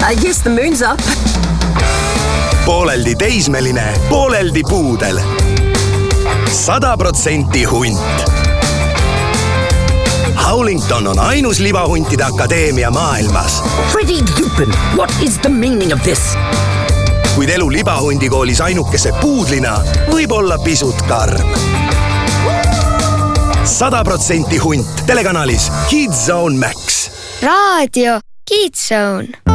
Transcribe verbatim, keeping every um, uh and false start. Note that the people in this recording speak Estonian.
I guess the moon's up. Pooleldi teismeline, pooleldi puudel. Sada protsenti hunt. Howlington on ainus libahuntide akadeemia maailmas. Freddie Lupin, what is the meaning of this? Kuid elu libahundikoolis ainukese puudlina võib olla pisut karm. Sada protsenti hunt telekanalis Kids Zone Max. Raadio Kids Zone.